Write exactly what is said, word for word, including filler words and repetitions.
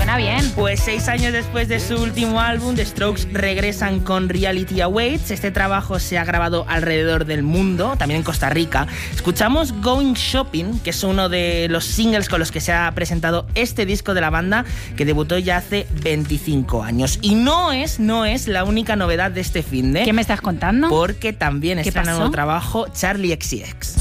suena bien. Pues seis años después de su último álbum, The Strokes regresan con Reality Awaits. Este trabajo se ha grabado alrededor del mundo, también en Costa Rica. Escuchamos Going Shopping, que es uno de los singles con los que se ha presentado este disco de la banda, que debutó ya hace veinticinco años. Y no es, no es la única novedad de este finde. ¿Qué me estás contando? Porque también ¿Qué está en pasó? nuevo trabajo Charli X C X.